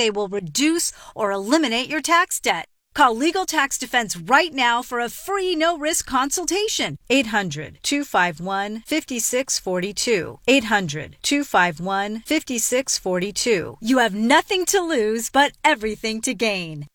they will reduce or eliminate your tax debt. Call Legal Tax Defense right now for a free no-risk consultation. 800-251-5642. 800-251-5642. You have nothing to lose but everything to gain.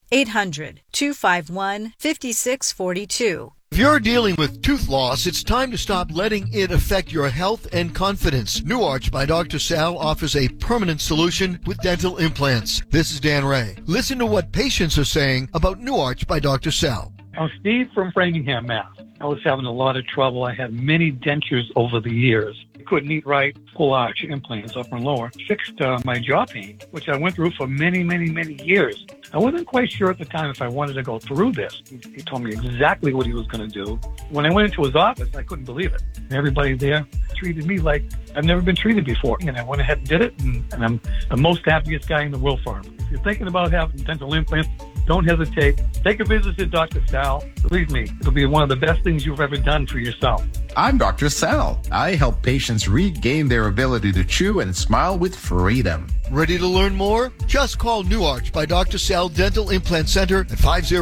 800-251-5642. If you're dealing with tooth loss, it's time to stop letting it affect your health and confidence. New Arch by Dr. Sal offers a permanent solution with dental implants. This is Dan Ray. Listen to what patients are saying about New Arch by Dr. Sal. I'm Steve from Framingham, Mass. I was having a lot of trouble. I had many dentures over the years. I couldn't eat right. Full arch implants, upper and lower, fixed my jaw pain, which I went through for many, many, many years. I wasn't quite sure at the time if I wanted to go through this. He told me exactly what he was going to do. When I went into his office, I couldn't believe it. Everybody there treated me like I've never been treated before. And I went ahead and did it, and I'm the most happiest guy in the world for him. If you're thinking about having dental implants, don't hesitate. Take a visit to Dr. Sal. Believe me, it'll be one of the best things you've ever done for yourself. I'm Dr. Sal. I help patients regain their ability to chew and smile with freedom. Ready to learn more? Just call New Arch by Dr. Sal Dental Implant Center at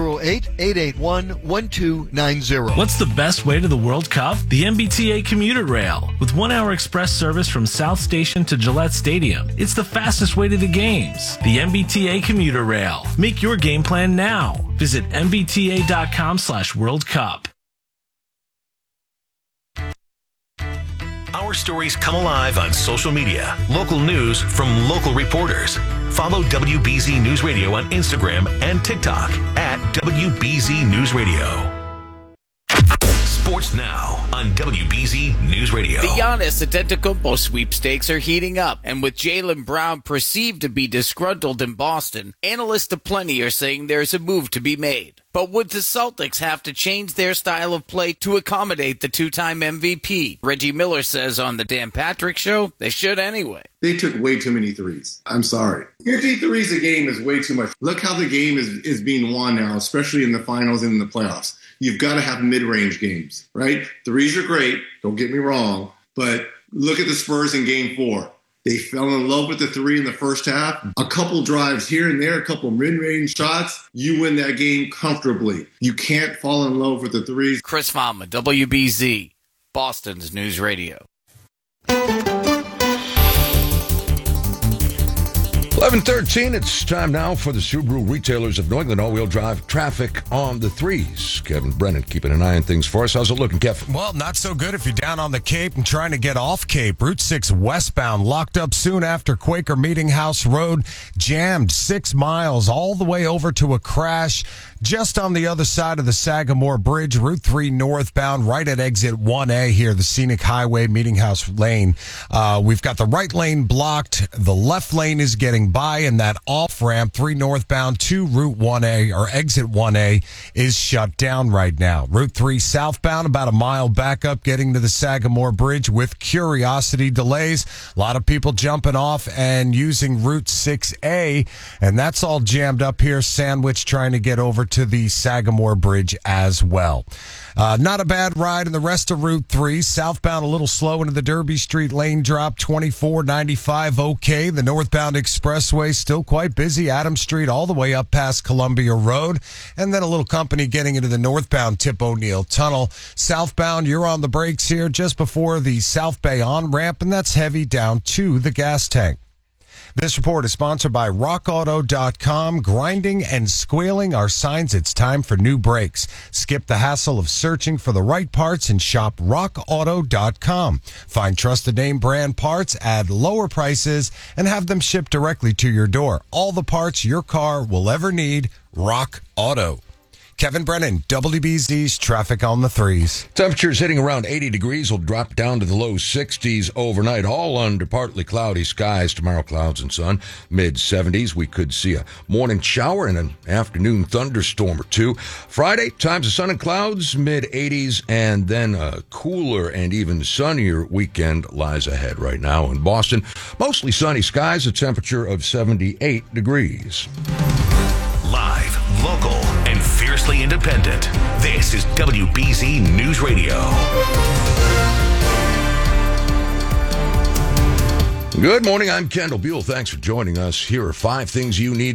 508-881-1290. What's the best way to the World Cup? The MBTA commuter rail. With 1-hour express service from South Station to Gillette Stadium, it's the fastest way to the games. The MBTA commuter rail. Make your game plan now. Visit mbta.com/World Cup. Our stories come alive on social media. Local news from local reporters. Follow WBZ News Radio on Instagram and TikTok at WBZ News Radio. Sports now on WBZ News Radio. The Giannis Antetokounmpo sweepstakes are heating up, and with Jaylen Brown perceived to be disgruntled in Boston, analysts aplenty are saying there's a move to be made. But would the Celtics have to change their style of play to accommodate the two-time MVP? Reggie Miller says on the Dan Patrick Show, they should anyway. They took way too many threes. I'm sorry. 50 threes a game is way too much. Look how the game is being won now, especially in the finals and in the playoffs. You've got to have mid-range games, right? Threes are great, don't get me wrong, but look at the Spurs in Game 4. They fell in love with the three in the first half. A couple drives here and there, a couple mid-range shots, you win that game comfortably. You can't fall in love with the threes. Chris Fama, WBZ, Boston's News Radio. 11:13, it's time now for the Subaru Retailers of New England all-wheel drive traffic on the threes. Kevin Brennan keeping an eye on things for us. How's it looking, Kevin? Well, not so good if you're down on the Cape and trying to get off Cape. Route 6 westbound locked up soon after Quaker Meeting House Road, jammed 6 miles all the way over to a crash just on the other side of the Sagamore Bridge. Route 3 northbound right at exit 1A here, the Scenic Highway Meeting House lane. We've got the right lane blocked. The left lane is getting by, and that off-ramp 3 northbound to Route 1A or exit 1A is shut down right now. Route 3 southbound about a mile back up getting to the Sagamore Bridge with Curiosity delays. A lot of people jumping off and using Route 6A, and that's all jammed up here. Sandwich trying to get over to the Sagamore Bridge as well. Not a bad ride in the rest of Route 3. Southbound a little slow into the Derby Street lane drop. 2495 okay. The northbound expressway still quite busy. Adams Street all the way up past Columbia Road. And then a little company getting into the northbound Tip O'Neill Tunnel. Southbound, you're on the brakes here just before the South Bay on-ramp, and that's heavy down to the gas tank. This report is sponsored by RockAuto.com. Grinding and squealing are signs it's time for new brakes. Skip the hassle of searching for the right parts and shop RockAuto.com. Find trusted name brand parts at lower prices and have them shipped directly to your door. All the parts your car will ever need, Rock Auto. Kevin Brennan, WBZ's Traffic on the Threes. Temperatures hitting around 80 degrees will drop down to the low 60s overnight, all under partly cloudy skies. Tomorrow, clouds and sun, mid-70s. We could see a morning shower and an afternoon thunderstorm or two. Friday, times of sun and clouds, mid-80s, and then a cooler and even sunnier weekend lies ahead right now in Boston. Mostly sunny skies, a temperature of 78 degrees. Live, local, and fiercely independent. This is WBZ News Radio. Good morning, I'm Kendall Buell. Thanks for joining us. Here are 5 things you need